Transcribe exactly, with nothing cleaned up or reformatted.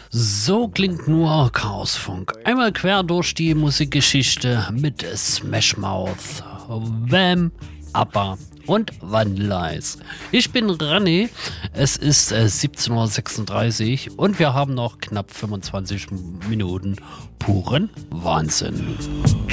So klingt nur Chaosfunk. Einmal quer durch die Musikgeschichte mit Smash Mouth, Wham, ABBA und Vanilla Ice. Ich bin René, es ist äh, siebzehn Uhr sechsunddreißig und wir haben noch knapp fünfundzwanzig Minuten puren Wahnsinn.